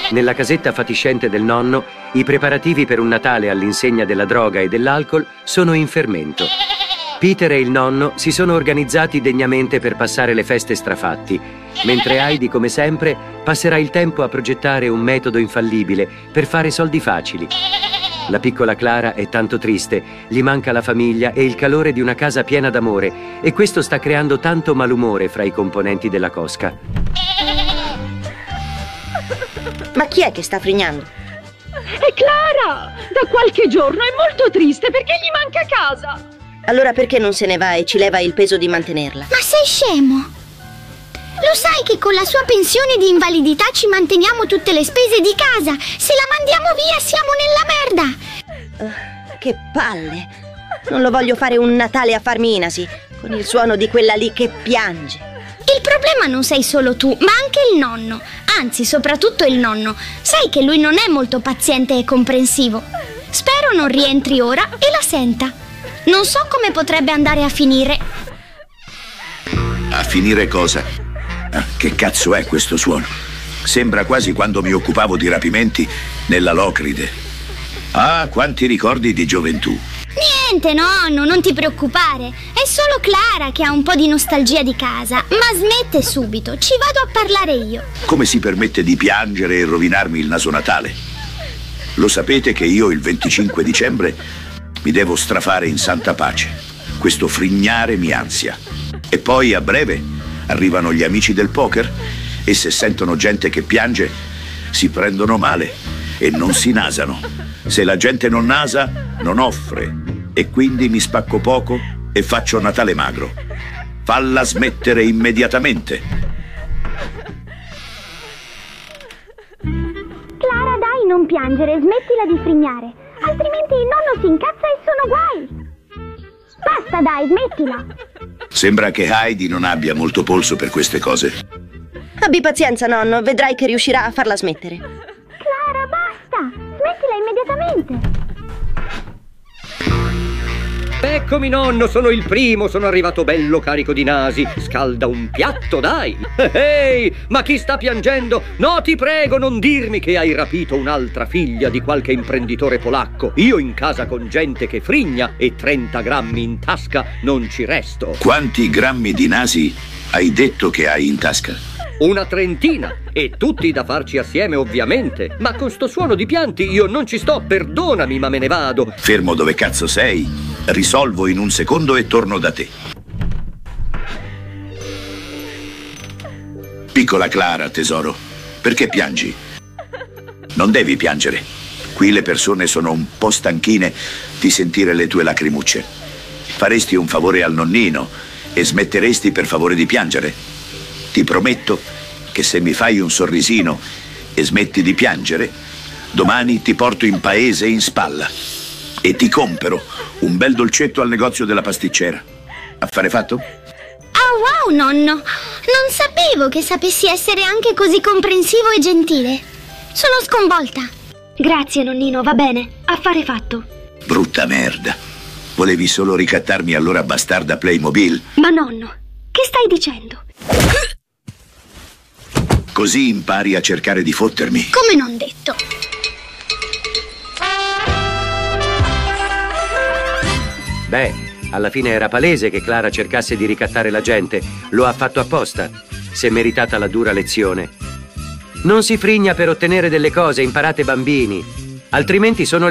Nella casetta fatiscente del nonno, i preparativi per un Natale all'insegna della droga e dell'alcol sono in fermento. Peter e il nonno si sono organizzati degnamente per passare le feste strafatti, mentre Heidi, come sempre, passerà il tempo a progettare un metodo infallibile per fare soldi facili. La piccola Clara è tanto triste, gli manca la famiglia e il calore di una casa piena d'amore, e questo sta creando tanto malumore fra i componenti della cosca. Ma chi è che sta frignando? È Clara! Da qualche giorno è molto triste perché gli manca casa. Allora perché non se ne va e ci leva il peso di mantenerla? Ma sei scemo? Lo sai che con la sua pensione di invalidità ci manteniamo tutte le spese di casa. Se la mandiamo via siamo nella merda. Che palle! Non lo voglio fare un Natale a Farminasi, con il suono di quella lì che piange. Il problema non sei solo tu, ma anche il nonno. Anzi, soprattutto il nonno. Sai che lui non è molto paziente e comprensivo. Spero non rientri ora e la senta. Non so come potrebbe andare a finire. A finire cosa? Che cazzo è questo suono? Sembra quasi quando mi occupavo di rapimenti nella Locride. Ah, quanti ricordi di gioventù. Niente, nonno, non ti preoccupare. È solo Clara che ha un po' di nostalgia di casa. Ma smette subito, ci vado a parlare io. Come si permette di piangere e rovinarmi il naso natale? Lo sapete che io il 25 dicembre mi devo strafare in santa pace. Questo frignare mi ansia. E poi a breve arrivano gli amici del poker e se sentono gente che piange si prendono male e non si nasano. Se la gente non nasa, non offre, e quindi mi spacco poco e faccio Natale magro. Falla smettere immediatamente. Clara, dai, non piangere, smettila di frignare. Altrimenti il nonno si incazza e sono guai. Basta, dai, smettila. Sembra che Heidi non abbia molto polso per queste cose. Abbi pazienza, nonno, vedrai che riuscirà a farla smettere. Clara, basta! Smettila immediatamente! Eccomi, nonno, sono il primo, sono arrivato bello carico di nasi. Scalda un piatto, dai! Ehi, ma chi sta piangendo? No, ti prego, non dirmi che hai rapito un'altra figlia di qualche imprenditore polacco. Io in casa con gente che frigna e 30 grammi in tasca non ci resto. Quanti grammi di nasi hai detto che hai in tasca? Una trentina, e tutti da farci assieme, ovviamente. Ma con sto suono di pianti io non ci sto, perdonami, ma me ne vado. Fermo dove cazzo sei? Risolvo in un secondo e torno da te. Piccola Clara, tesoro, perché piangi? Non devi piangere. Qui le persone sono un po' stanchine di sentire le tue lacrimucce. Faresti un favore al nonnino e smetteresti per favore di piangere? Ti prometto che se mi fai un sorrisino e smetti di piangere, domani ti porto in paese in spalla e ti compero un bel dolcetto al negozio della pasticcera. Affare fatto? Oh, wow, nonno! Non sapevo che sapessi essere anche così comprensivo e gentile. Sono sconvolta. Grazie, nonnino, va bene. Affare fatto. Brutta merda. Volevi solo ricattarmi allora bastarda Playmobil? Ma nonno, che stai dicendo? Così impari a cercare di fottermi. Come non detto. Beh, alla fine era palese che Clara cercasse di ricattare la gente. Lo ha fatto apposta. Si è meritata la dura lezione. Non si frigna per ottenere delle cose, imparate, bambini. Altrimenti sono